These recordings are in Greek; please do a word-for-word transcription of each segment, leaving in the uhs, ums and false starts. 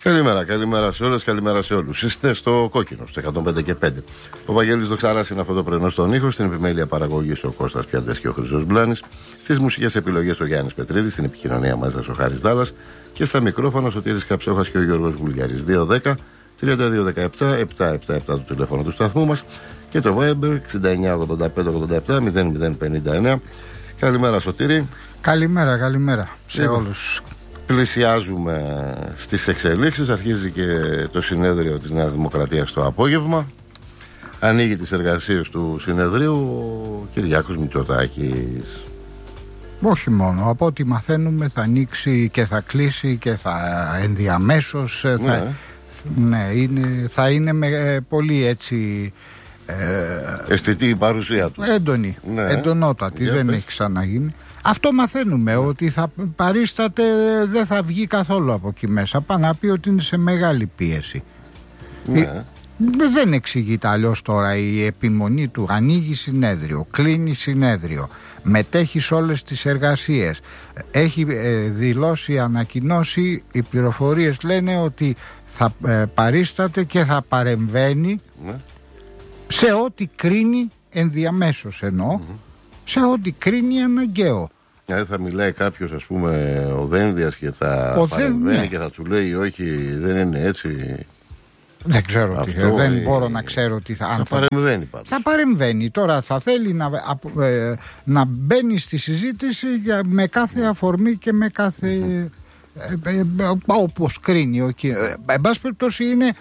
Καλημέρα, καλημέρα σε όλες, καλημέρα σε όλους. Είστε στο Κόκκινο, στο εκατόν πέντε και πέντε. Ο Βαγγέλης Δοξαράς είναι αυτό το πρωινό στον ήχο, στην επιμέλεια παραγωγής ο Κώστας Πιάντες και ο Χρυσός Μπλάνης, στις μουσικές επιλογές ο Γιάννης Πετρίδης, στην επικοινωνία μας ο Χάρης Δάλλας και στα μικρόφωνα ο Σωτήρης Καψόχας και ο Γιώργος Βουλγαρής. δύο δέκα τριάντα δύο δεκαεπτά επτακόσια εβδομήντα επτά το τηλέφωνο του σταθμού μας και το Viber εξήντα εννιά ογδόντα πέντε ογδόντα επτά μηδέν μηδέν πενήντα εννέα. Καλημέρα Σωτήρη. Καλημέρα, καλημέρα σε Λέβαια. όλους. Πλησιάζουμε στις εξελίξεις. Αρχίζει και το συνέδριο της Νέας Δημοκρατίας το απόγευμα. Ανοίγει τις εργασίες του συνεδρίου ο Κυριάκος Μητσοτάκης. Όχι μόνο, από ό,τι μαθαίνουμε θα ανοίξει και θα κλείσει και θα ενδιαμέσως ναι. θα, ναι, είναι, θα είναι με πολύ έτσι ε, αισθητή η παρουσία του. Έντονη, ναι. εντονότατη, Για δεν πες. Έχει ξαναγίνει. Αυτό μαθαίνουμε, mm. ότι θα παρίσταται, δεν θα βγει καθόλου από εκεί μέσα. Πάει να πει ότι είναι σε μεγάλη πίεση. Ναι. Ε, δεν εξηγείται αλλιώς τώρα η επιμονή του. Ανοίγει συνέδριο, κλείνει συνέδριο, μετέχει σε όλες τις εργασίες. Έχει ε, δηλώσει, ανακοινώσει, οι πληροφορίες λένε ότι θα ε, παρίσταται και θα παρεμβαίνει mm. σε ό,τι κρίνει ενδιαμέσως εννοώ. Mm-hmm. Σε ό,τι κρίνει αναγκαίο. Δηλαδή θα μιλάει κάποιος, ας πούμε, ο Δένδιας και θα ο παρεμβαίνει ναι. και θα του λέει όχι, δεν είναι έτσι. Δεν ξέρω αυτό, τι, δεν η... μπορώ να ξέρω τι θα... Θα παρεμβαίνει πάντως. Θα παρεμβαίνει. Τώρα θα θέλει να, ε, να μπαίνει στη συζήτηση για, με κάθε αφορμή και με κάθε... Mm-hmm. ε, ε, ε, όπως κρίνει. Ε, εν πάση περιπτώσει είναι...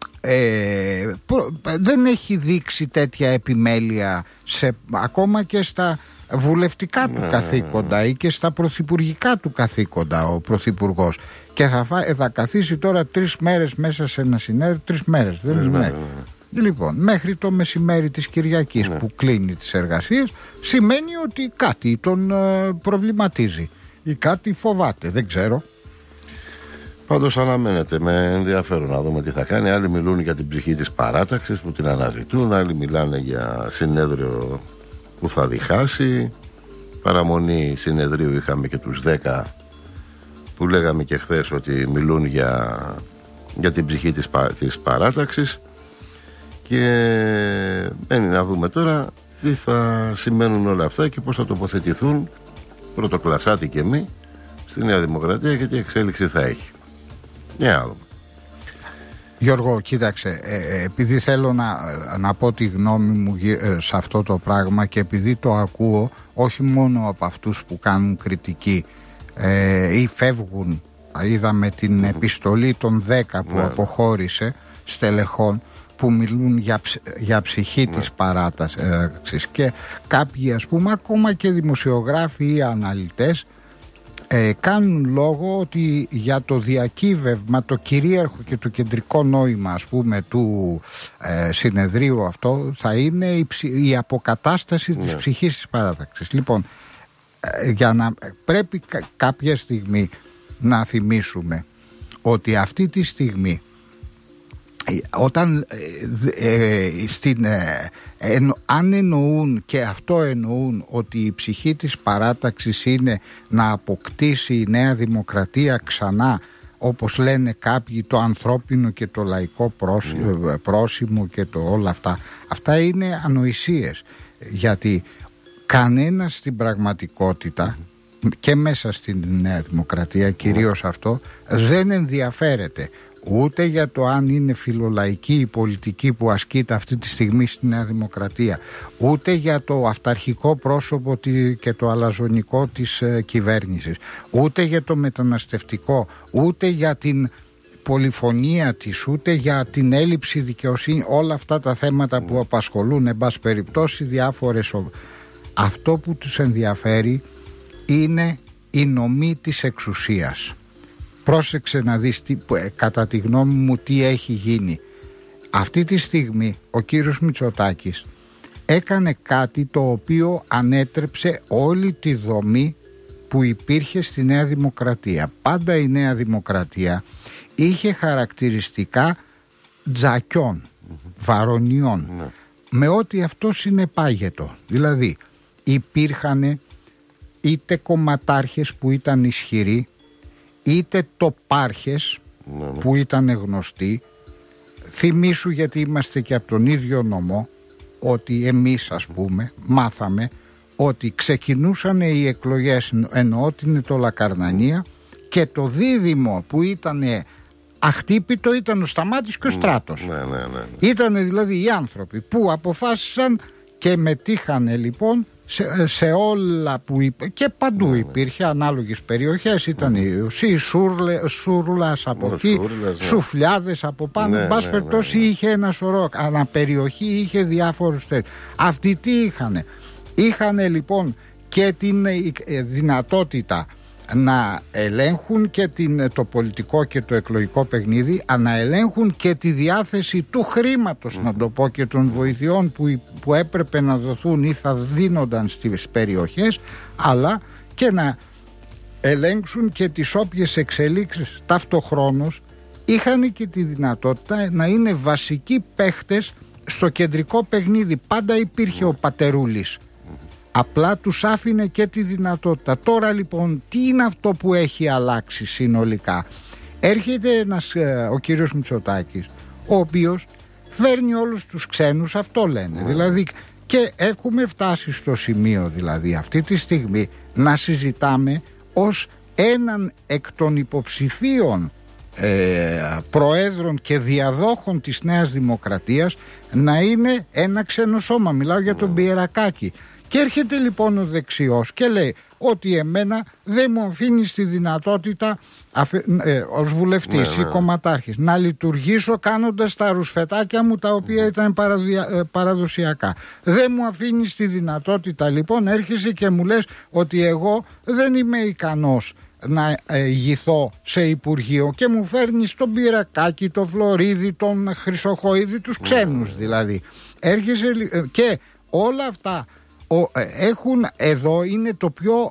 Ε, προ, δεν έχει δείξει τέτοια επιμέλεια σε, ακόμα και στα βουλευτικά του καθήκοντα ή και στα πρωθυπουργικά του καθήκοντα ο πρωθυπουργός και θα, φά, θα καθίσει τώρα τρεις μέρες μέσα σε ένα συνέδριο, τρεις μέρες δεν είναι ναι. Λοιπόν, μέχρι το μεσημέρι της Κυριακής ναι. που κλείνει τις εργασίες σημαίνει ότι κάτι τον ε, προβληματίζει ή κάτι φοβάται, δεν ξέρω. Πάντως αναμένεται με ενδιαφέρον να δούμε τι θα κάνει. Άλλοι μιλούν για την ψυχή της παράταξης που την αναζητούν, άλλοι μιλάνε για συνέδριο που θα διχάσει. Παραμονή συνεδρίου είχαμε και τους δέκα που λέγαμε και χθες ότι μιλούν για, για την ψυχή της, της παράταξης και μένει να δούμε τώρα τι θα σημαίνουν όλα αυτά και πώς θα τοποθετηθούν πρωτοκλασσάτοι και μη στη Νέα Δημοκρατία και τι εξέλιξη θα έχει. Yeah. Γιώργο, κοίταξε, ε, επειδή θέλω να, να πω τη γνώμη μου ε, σε αυτό το πράγμα και επειδή το ακούω όχι μόνο από αυτούς που κάνουν κριτική ε, ή φεύγουν, είδαμε την mm-hmm. επιστολή των δέκα που yeah. αποχώρησε στελεχών που μιλούν για, ψ, για ψυχή yeah. της παράταξης και κάποιοι ας πούμε ακόμα και δημοσιογράφοι ή αναλυτές Ε, κάνουν λόγο ότι για το διακύβευμα, το κυρίαρχο και το κεντρικό νόημα ας πούμε του ε, συνεδρίου αυτό θα είναι η, ψη, η αποκατάσταση της yeah. ψυχής της παράταξης. Λοιπόν, ε, για να πρέπει κα, κάποια στιγμή να θυμίσουμε ότι αυτή τη στιγμή όταν ε, ε, στην, ε, ε, αν εννοούν και αυτό εννοούν ότι η ψυχή της παράταξης είναι να αποκτήσει η Νέα Δημοκρατία ξανά όπως λένε κάποιοι το ανθρώπινο και το λαϊκό πρόσημο, mm. πρόσημο και το όλα αυτά, αυτά είναι ανοησίες γιατί κανένας στην πραγματικότητα mm. και μέσα στην Νέα Δημοκρατία κυρίως mm. αυτό δεν ενδιαφέρεται ούτε για το αν είναι φιλολαϊκή η πολιτική που ασκείται αυτή τη στιγμή στη Νέα Δημοκρατία, ούτε για το αυταρχικό πρόσωπο και το αλαζονικό της ε, κυβέρνησης, ούτε για το μεταναστευτικό, ούτε για την πολυφωνία της, ούτε για την έλλειψη δικαιοσύνη, όλα αυτά τα θέματα που απασχολούν εν πάση περιπτώσει διάφορες. Αυτό που τους ενδιαφέρει είναι η νομή της εξουσίας. Πρόσεξε να δεις τι, κατά τη γνώμη μου τι έχει γίνει. Αυτή τη στιγμή ο κύριος Μητσοτάκης έκανε κάτι το οποίο ανέτρεψε όλη τη δομή που υπήρχε στη Νέα Δημοκρατία. Πάντα η Νέα Δημοκρατία είχε χαρακτηριστικά τζακιών, mm-hmm. βαρονιών, mm-hmm. με ό,τι αυτό συνεπάγετο. Δηλαδή υπήρχαν είτε κομματάρχες που ήταν ισχυροί, είτε τοπάρχες ναι, ναι. που ήταν γνωστοί. Θυμήσου, γιατί είμαστε και από τον ίδιο νομό, ότι εμείς, ας πούμε, μάθαμε ότι ξεκινούσαν οι εκλογές, εννοώ την Ετωλακαρνανία, και το δίδυμο που ήταν αχτύπητο ήταν ο Σταμάτης και ο Στράτος. Ναι, ναι, ναι, ναι. Ήτανε δηλαδή οι άνθρωποι που αποφάσισαν και μετήχανε λοιπόν σε, σε όλα που είπε, και παντού ναι, υπήρχε, ανάλογες περιοχές, ήταν ναι. η Ουσή, Σούρλας από ναι, εκεί, σούρλες, ναι. Σουφλιάδες από πάνω, ναι, μπας ναι, περιπτώσει ναι, ναι. είχε ένα σωρό, αναπεριοχή είχε διάφορους τέτοιους. Αυτοί τι είχανε? Είχανε λοιπόν και την δυνατότητα να ελέγχουν και την, το πολιτικό και το εκλογικό παιχνίδι, να ελέγχουν και τη διάθεση του χρήματος, mm. να το πω, και των βοηθειών που, που έπρεπε να δοθούν ή θα δίνονταν στις περιοχές, αλλά και να ελέγξουν και τις όποιες εξελίξεις. Ταυτοχρόνως είχαν και τη δυνατότητα να είναι βασικοί παίχτες στο κεντρικό παιχνίδι. Πάντα υπήρχε mm. ο Πατερούλης. Απλά τους άφηνε και τη δυνατότητα. Τώρα λοιπόν τι είναι αυτό που έχει αλλάξει συνολικά? Έρχεται ένας, ο κύριος Μητσοτάκης, ο οποίος φέρνει όλους τους ξένους, αυτό λένε. Mm. Δηλαδή, και έχουμε φτάσει στο σημείο δηλαδή αυτή τη στιγμή να συζητάμε ως έναν εκ των υποψηφίων ε, προέδρων και διαδόχων της Νέας Δημοκρατίας να είναι ένα ξένο σώμα. Μιλάω για τον Πιερακάκη. Και έρχεται λοιπόν ο δεξιός και λέει ότι εμένα δεν μου αφήνει τη δυνατότητα αφε, ε, ως βουλευτής ναι, ή ναι. κομματάρχης να λειτουργήσω κάνοντας τα ρουσφετάκια μου, τα οποία ήταν παραδια, ε, παραδοσιακά. Δεν μου αφήνει τη δυνατότητα λοιπόν, έρχεσαι και μου λες ότι εγώ δεν είμαι ικανός να ηγηθώ σε υπουργείο και μου φέρνεις τον Πιερακάκη, τον Φλωρίδη, τον Χρυσοχοίδη, τους ξένους ναι. δηλαδή. Έρχεσαι ε, και όλα αυτά έχουν εδώ, είναι το πιο,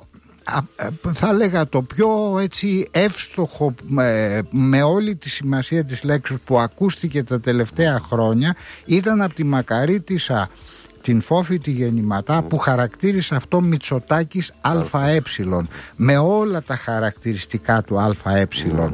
θα λέγα το πιο έτσι εύστοχο με, με όλη τη σημασία της λέξης που ακούστηκε τα τελευταία χρόνια, ήταν από τη Μακαρίτισσα την Φόφη τη Γεννηματά που χαρακτήρισε αυτό Μητσοτάκης ΑΕ, με όλα τα χαρακτηριστικά του ΑΕ.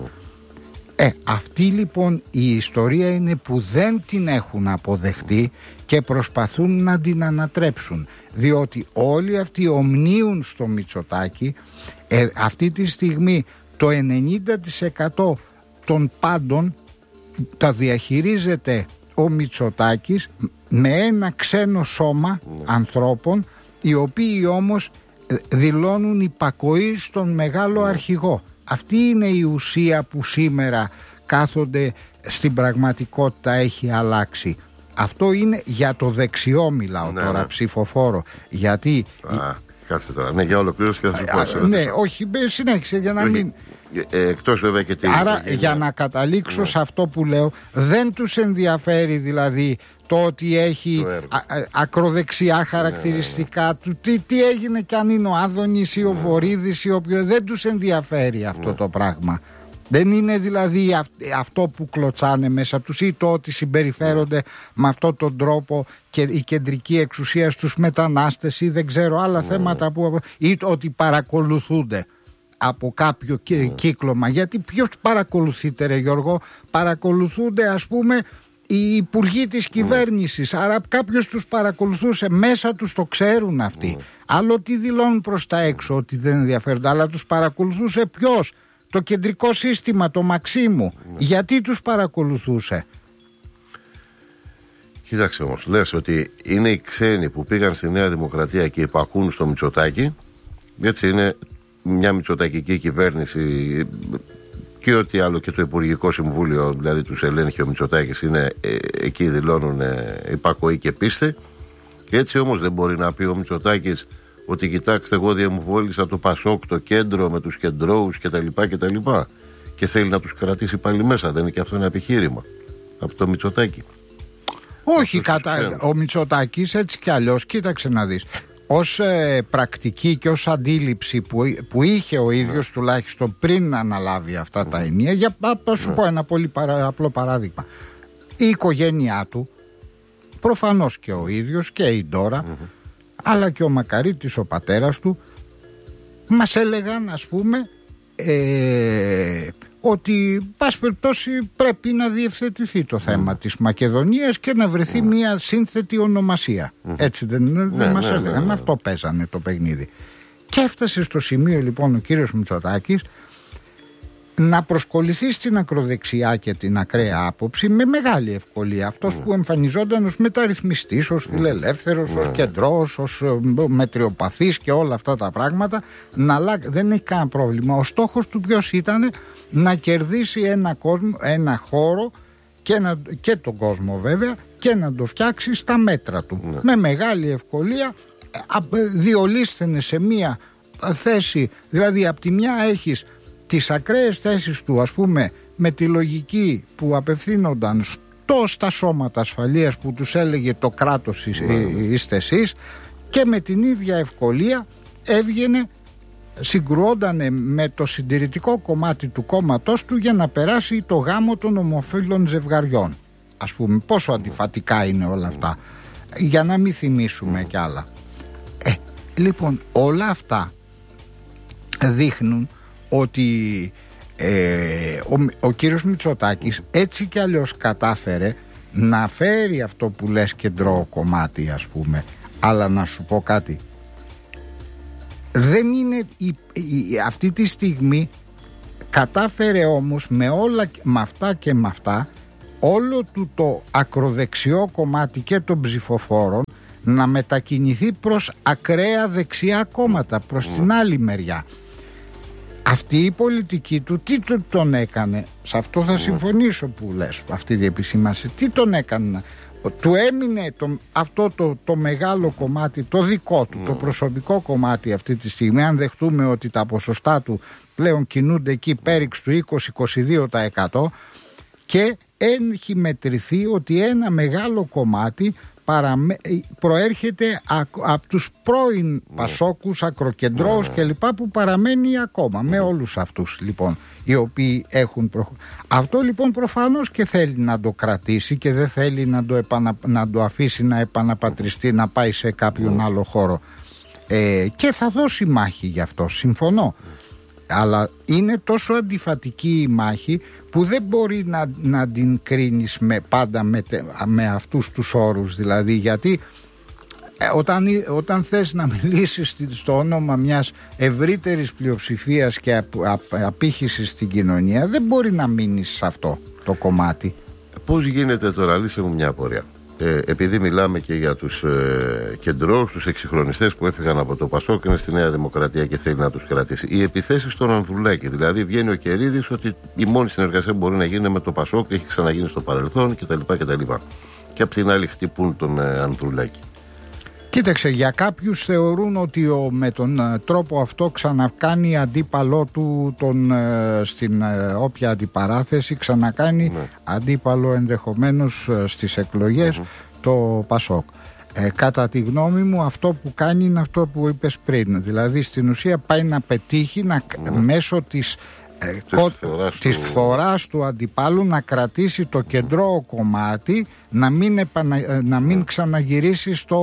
Ε, αυτή λοιπόν η ιστορία είναι που δεν την έχουν αποδεχτεί και προσπαθούν να την ανατρέψουν, διότι όλοι αυτοί ομνίουν στο Μητσοτάκη. ε, αυτή τη στιγμή το ενενήντα τοις εκατό των πάντων τα διαχειρίζεται ο Μητσοτάκης με ένα ξένο σώμα mm. ανθρώπων, οι οποίοι όμως δηλώνουν υπακοή στον μεγάλο mm. αρχηγό. Αυτή είναι η ουσία που σήμερα κάθονται στην πραγματικότητα, έχει αλλάξει. Αυτό είναι για το δεξιό, μιλάω ναι, τώρα ναι. ψηφοφόρο. Γιατί... Α, κάτσε τώρα, ναι, για ολοκλήρωση και θα σου πω. Ναι, όχι, συνέχισε για να μην... Ε, εκτός βέβαια και την... Άρα για, για να καταλήξω ναι. σε αυτό που λέω, δεν τους ενδιαφέρει δηλαδή το ότι έχει το α, α, ακροδεξιά χαρακτηριστικά ναι, ναι, ναι. του, τι, τι έγινε κι αν είναι ο Άδωνης ή ο ναι. Βορίδης ή όποιο, δεν τους ενδιαφέρει αυτό ναι. το πράγμα. Δεν είναι δηλαδή αυτό που κλωτσάνε μέσα τους ή το ότι συμπεριφέρονται ναι. με αυτόν τον τρόπο και η κεντρική εξουσία στους μετανάστες ή δεν ξέρω άλλα ναι. θέματα που, ή το ότι παρακολουθούνται από κάποιο mm. κύκλωμα. Γιατί ποιος παρακολουθείται, ρε Γιώργο? Παρακολουθούνται ας πούμε οι υπουργοί της κυβέρνησης. Mm. Άρα κάποιος τους παρακολουθούσε, μέσα τους το ξέρουν αυτοί. Mm. Άλλο τι δηλώνουν προς τα έξω ότι δεν ενδιαφέρονται, αλλά τους παρακολουθούσε ποιος? Το κεντρικό σύστημα, το Μαξίμου. Mm. Γιατί τους παρακολουθούσε? Κοίταξε όμως, λες ότι είναι οι ξένοι που πήγαν στη Νέα Δημοκρατία και υπακούν στο Μητσοτάκη. Έτσι είναι μια μητσοτακική κυβέρνηση και ό,τι άλλο, και το Υπουργικό Συμβούλιο δηλαδή τους ελέγχει ο Μητσοτάκης, είναι ε, εκεί δηλώνουν ε, υπακοή και πίστη. Και έτσι όμως δεν μπορεί να πει ο Μητσοτάκης ότι κοιτάξτε, εγώ διαμβόλησα το Πασόκ, το κέντρο με τους κεντρώους κτλ. κτλ. Και θέλει να τους κρατήσει πάλι μέσα. Δεν είναι και αυτό ένα επιχείρημα από το Μητσοτάκη? Όχι, κατά, ο Μητσοτάκης έτσι κι αλλιώς, κοίταξε να δεις, ως ε, πρακτική και ως αντίληψη που, που είχε ο ίδιος ναι. τουλάχιστον πριν να αναλάβει αυτά ναι. τα ενία, για να σου ναι. πω ένα πολύ παρα, απλό παράδειγμα. Η οικογένειά του, προφανώς και ο ίδιος και η Ντόρα, mm-hmm. αλλά και ο Μακαρίτης ο πατέρας του, μας έλεγαν ας πούμε ε, ότι πάση περιπτώσει πρέπει να διευθετηθεί το θέμα mm. της Μακεδονίας και να βρεθεί mm. μια σύνθετη ονομασία. Mm. Έτσι δεν, δεν ναι, μας ναι, έλεγαν, ναι, ναι. αυτό παίζανε το παιχνίδι. Και έφτασε στο σημείο λοιπόν ο κύριος Μητσοτάκης να προσκοληθεί στην ακροδεξιά και την ακραία άποψη με μεγάλη ευκολία. Αυτός mm. που εμφανιζόταν ως μεταρρυθμιστής, ως φιλελεύθερος, mm. ως κεντρός, ως μετριοπαθής και όλα αυτά τα πράγματα, να αλλα... δεν έχει κανένα πρόβλημα. Ο στόχος του ποιος ήταν? Να κερδίσει ένα, κόσμο, ένα χώρο και, να... και τον κόσμο βέβαια και να το φτιάξει στα μέτρα του. Mm. Με μεγάλη ευκολία διολύσθενε σε μία θέση, δηλαδή από τη μια έχεις τις ακραίες θέσεις του, ας πούμε, με τη λογική που απευθύνονταν στο, στα σώματα ασφαλείας που τους έλεγε το κράτος είστε εσείς, και με την ίδια ευκολία έβγαινε, συγκρουόντανε με το συντηρητικό κομμάτι του κόμματός του για να περάσει το γάμο των ομοφύλων ζευγαριών. Ας πούμε, πόσο αντιφατικά είναι όλα αυτά, για να μην θυμίσουμε κι άλλα. Ε, λοιπόν, όλα αυτά δείχνουν ότι ε, ο, ο κύριος Μητσοτάκης έτσι κι αλλιώς κατάφερε να φέρει αυτό που λες κεντρό κομμάτι, ας πούμε. Αλλά να σου πω κάτι, δεν είναι η, η, αυτή τη στιγμή κατάφερε όμως με όλα με αυτά και με αυτά όλο του το ακροδεξιό κομμάτι και των ψηφοφόρων να μετακινηθεί προς ακραία δεξιά κόμματα, προς την άλλη μεριά. Αυτή η πολιτική του τι τον έκανε? Σε αυτό θα συμφωνήσω που λες, αυτή η επισήμανση. Τι τον έκανε? Του έμεινε το, αυτό το, το μεγάλο κομμάτι, το δικό του, το προσωπικό κομμάτι αυτή τη στιγμή, αν δεχτούμε ότι τα ποσοστά του πλέον κινούνται εκεί πέριξ του είκοσι με είκοσι δύο τοις εκατό, και έχει μετρηθεί ότι ένα μεγάλο κομμάτι παραμε... προέρχεται από τους πρώην Πασόκους, ακροκεντρώους mm. κλπ, που παραμένει ακόμα mm. με όλους αυτούς λοιπόν οι οποίοι έχουν προχ... Αυτό λοιπόν προφανώς και θέλει να το κρατήσει και δεν θέλει να το, επανα... να το αφήσει να επαναπατριστεί, να πάει σε κάποιον mm. άλλο χώρο, ε, και θα δώσει μάχη γι' αυτό, συμφωνώ. Αλλά είναι τόσο αντιφατική η μάχη που δεν μπορεί να, να την κρίνεις με, πάντα με, με αυτούς τους όρους, δηλαδή, γιατί ε, όταν, όταν θες να μιλήσεις στο όνομα μιας ευρύτερης πλειοψηφίας και απ, απ, απήχησης στην κοινωνία, δεν μπορεί να μείνεις σε αυτό το κομμάτι. Πώς γίνεται τώρα, λύσε μου μια απορία. Ε, επειδή μιλάμε και για τους ε, κεντρώους, τους εξυγχρονιστές που έφυγαν από το Πασόκ και είναι στη Νέα Δημοκρατία και θέλει να τους κρατήσει. Οι επιθέσεις στον Ανδρουλάκη, δηλαδή βγαίνει ο Κερίδης ότι η μόνη συνεργασία που μπορεί να γίνει με το Πασόκ έχει ξαναγίνει στο παρελθόν κτλ. κτλ. Και απ' την άλλη χτυπούν τον ε, Ανδρουλάκη. Κοίταξε, για κάποιους θεωρούν ότι ο, με τον ε, τρόπο αυτό ξανακάνει αντίπαλό του τον, ε, στην ε, όποια αντιπαράθεση, ξανακάνει ναι. αντίπαλο ενδεχομένως ε, στις εκλογές mm-hmm. το Πασόκ. Ε, κατά τη γνώμη μου αυτό που κάνει είναι αυτό που είπες πριν, δηλαδή στην ουσία πάει να πετύχει να, mm-hmm. μέσω της Ε, της, κο... φθοράς της του... φθοράς του αντιπάλου να κρατήσει το κεντρό κομμάτι, να μην, επανα... να μην ξαναγυρίσει στο,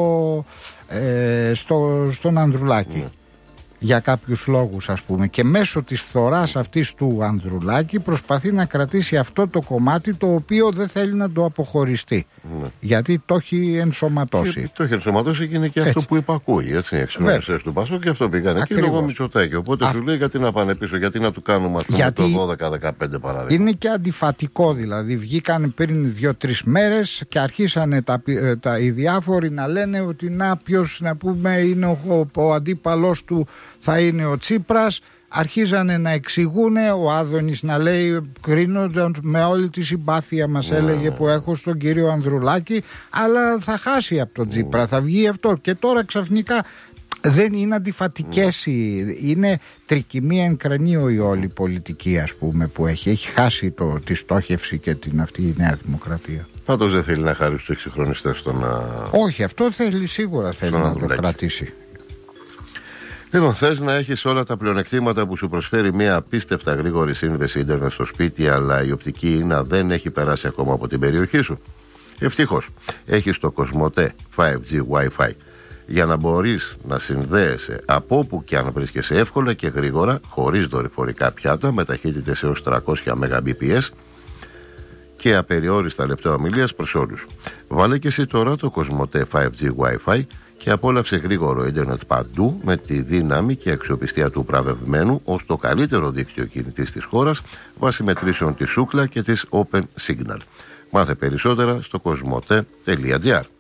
ε, στο, στον Ανδρουλάκη mm. για κάποιους λόγους, ας πούμε, και μέσω της φθοράς αυτής του Ανδρουλάκη προσπαθεί να κρατήσει αυτό το κομμάτι το οποίο δεν θέλει να το αποχωριστεί mm. γιατί το έχει ενσωματώσει και το έχει ενσωματώσει και είναι και έτσι. Αυτό που υπακούει, έτσι, εξωτερικές του Πασόκ, και αυτό πήγανε και λόγω Μητσοτάκη, οπότε Α... σου λέει γιατί να πάνε πίσω, γιατί να του κάνουμε αυτό γιατί... το δώδεκα δεκαπέντε παράδειγμα. Είναι και αντιφατικό, δηλαδή βγήκαν πριν δύο-τρεις μέρες και αρχίσανε τα, τα, οι διάφοροι να λένε ότι να ποιος να πούμε είναι ο, ο, ο αντίπαλος του θα είναι ο Τσίπρας. Αρχίζανε να εξηγούνε, ο Άδωνης να λέει κρίνονταν με όλη τη συμπάθεια μας έλεγε που έχω στον κύριο Ανδρουλάκη, αλλά θα χάσει από τον Τσίπρα, θα βγει αυτό, και τώρα ξαφνικά δεν είναι αντιφατικές, είναι τρικυμία εν κρανίο η όλη πολιτική, ας πούμε, που έχει, έχει χάσει το, τη στόχευση και την αυτή η Νέα Δημοκρατία. Πάντως δεν θέλει να χαρίσει τους εξυγχρονιστές στον... Όχι, αυτό θέλει, σίγουρα θέλει να το κρατήσει. Λοιπόν, θες να έχεις όλα τα πλεονεκτήματα που σου προσφέρει μια απίστευτα γρήγορη σύνδεση ίντερνετ στο σπίτι, αλλά η οπτική ίνα δεν έχει περάσει ακόμα από την περιοχή σου? Ευτυχώς, έχεις το Κοσμοτέ φάιβ τζι Wi-Fi. για να μπορείς να συνδέεσαι από όπου και αν βρίσκεσαι εύκολα και γρήγορα, χωρίς δορυφορικά πιάτα, με ταχύτητες έως τριακόσια Mbps και απεριόριστα λεπτά ομιλίας προς όλους. Βάλε και εσύ τώρα το Κοσμοτέ φάιβ τζι Wi-Fi και απόλαυσε γρήγορο ίντερνετ παντού με τη δύναμη και αξιοπιστία του βραβευμένου ως το καλύτερο δίκτυο κινητής της χώρας βάσει μετρήσεων της Ookla και της Open Signal. Μάθε περισσότερα στο κοσμοτέ τελεία τζι άρ.